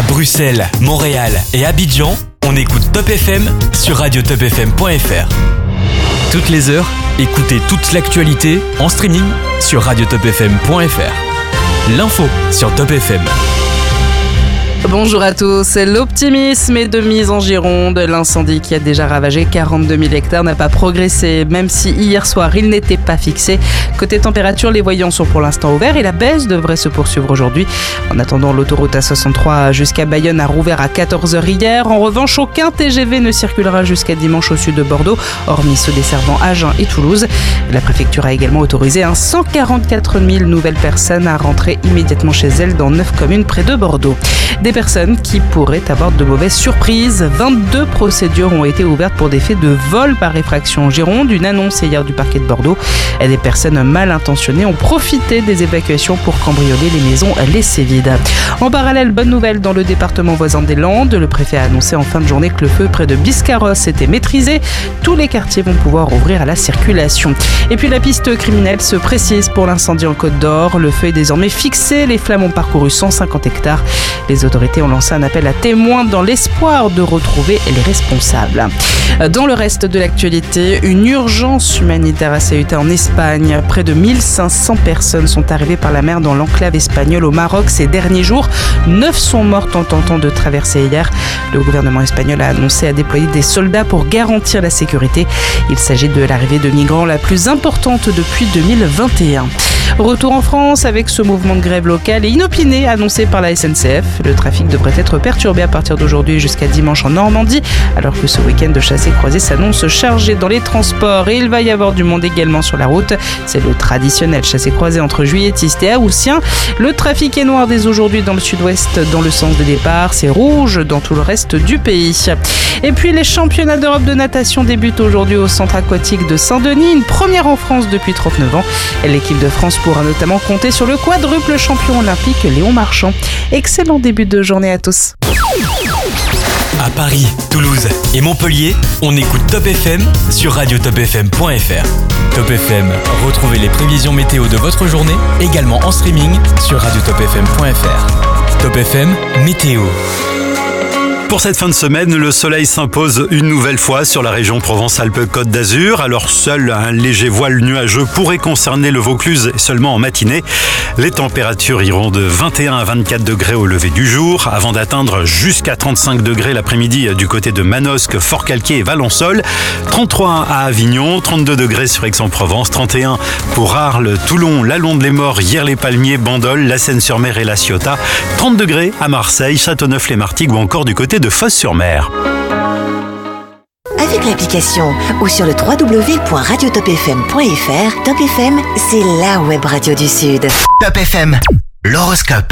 Bruxelles, Montréal et Abidjan, on écoute Top FM sur radiotopfm.fr. Toutes les heures, écoutez toute l'actualité en streaming sur radiotopfm.fr. L'info sur Top FM. Bonjour à tous, l'optimisme est de mise en Gironde. L'incendie qui a déjà ravagé 42 000 hectares n'a pas progressé, même si hier soir il n'était pas fixé. Côté température, les voyants sont pour l'instant ouverts et la baisse devrait se poursuivre aujourd'hui. En attendant, l'autoroute A63 jusqu'à Bayonne a rouvert à 14h hier. En revanche, aucun TGV ne circulera jusqu'à dimanche au sud de Bordeaux, hormis ceux desservant Agen et Toulouse. La préfecture a également autorisé 144 000 nouvelles personnes à rentrer immédiatement chez elles dans 9 communes près de Bordeaux. Des personnes qui pourraient avoir de mauvaises surprises. 22 procédures ont été ouvertes pour des faits de vol par effraction en Gironde. Une annonce hier du parquet de Bordeaux. Des personnes mal intentionnées ont profité des évacuations pour cambrioler les maisons laissées vides. En parallèle, bonne nouvelle dans le département voisin des Landes. Le préfet a annoncé en fin de journée que le feu près de Biscarrosse était maîtrisé. Tous les quartiers vont pouvoir ouvrir à la circulation. Et puis la piste criminelle se précise pour l'incendie en Côte d'Or. Le feu est désormais fixé. Les flammes ont parcouru 150 hectares. Les autorités ont lancé un appel à témoins dans l'espoir de retrouver les responsables. Dans le reste de l'actualité, une urgence humanitaire à Ceuta en Espagne. Près de 1500 personnes sont arrivées par la mer dans l'enclave espagnole au Maroc ces derniers jours. 9 sont mortes en tentant de traverser hier. Le gouvernement espagnol a annoncé à déployer des soldats pour garantir la sécurité. Il s'agit de l'arrivée de migrants la plus importante depuis 2021. Retour en France avec ce mouvement de grève local et inopiné annoncé par la SNCF. Le trafic devrait être perturbé à partir d'aujourd'hui jusqu'à dimanche en Normandie, alors que ce week-end de chassé-croisé s'annonce chargé dans les transports et il va y avoir du monde également sur la route. C'est le traditionnel chassé-croisé entre juilletistes et haussiens. Le trafic est noir dès aujourd'hui dans le sud-ouest dans le sens des départs, c'est rouge dans tout le reste du pays. Et puis les championnats d'Europe de natation débutent aujourd'hui au centre aquatique de Saint-Denis, une première en France depuis 39 ans. L'équipe de France pourra notamment compter sur le quadruple champion olympique Léon Marchand. Excellent début de journée à tous. À Paris, Toulouse et Montpellier, on écoute Top FM sur radiotopfm.fr. Top FM, retrouvez les prévisions météo de votre journée également en streaming sur radiotopfm.fr. Top FM, météo. Pour cette fin de semaine, le soleil s'impose une nouvelle fois sur la région Provence-Alpes-Côte d'Azur. Alors seul un léger voile nuageux pourrait concerner le Vaucluse seulement en matinée. Les températures iront de 21 à 24 degrés au lever du jour, avant d'atteindre jusqu'à 35 degrés l'après-midi du côté de Manosque, Fort-Calquier et Valençol. 33 à Avignon, 32 degrés sur Aix-en-Provence, 31 pour Arles, Toulon, la Londe-les-Morts, Hyères-les-Palmiers, Bandol, la Seine-sur-Mer et la Ciotat. 30 degrés à Marseille, Châteauneuf-les-Martigues ou encore du côté de Fos-sur-Mer. Avec l'application ou sur le www.radiotopfm.fr, Top FM, c'est la web radio du Sud. Top FM, l'horoscope.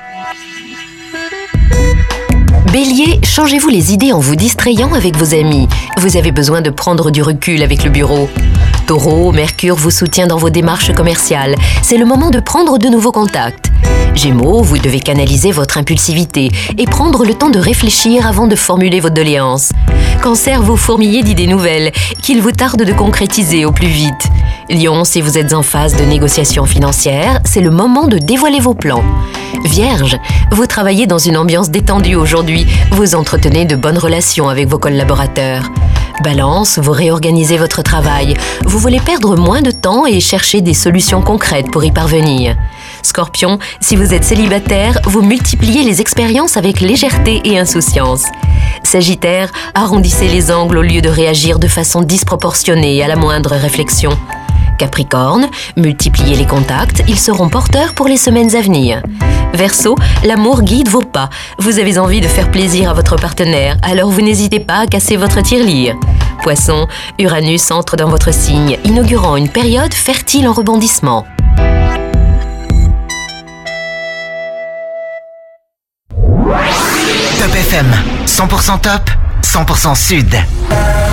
Bélier, changez-vous les idées en vous distrayant avec vos amis. Vous avez besoin de prendre du recul avec le bureau. Taureau, Mercure vous soutient dans vos démarches commerciales. C'est le moment de prendre de nouveaux contacts. Gémeaux, vous devez canaliser votre impulsivité et prendre le temps de réfléchir avant de formuler vos doléances. Cancer, vous fourmillez d'idées nouvelles qu'il vous tarde de concrétiser au plus vite. Lion, si vous êtes en phase de négociation financière, c'est le moment de dévoiler vos plans. Vierge, vous travaillez dans une ambiance détendue aujourd'hui. Vous entretenez de bonnes relations avec vos collaborateurs. Balance, vous réorganisez votre travail. Vous voulez perdre moins de temps et chercher des solutions concrètes pour y parvenir. Scorpion, si vous êtes célibataire, vous multipliez les expériences avec légèreté et insouciance. Sagittaire, arrondissez les angles au lieu de réagir de façon disproportionnée à la moindre réflexion. Capricorne, multipliez les contacts, ils seront porteurs pour les semaines à venir. Verseau, l'amour guide vos pas. Vous avez envie de faire plaisir à votre partenaire, alors vous n'hésitez pas à casser votre tirelire. Poisson, Uranus entre dans votre signe, inaugurant une période fertile en rebondissements. Top FM, 100% top, 100% sud.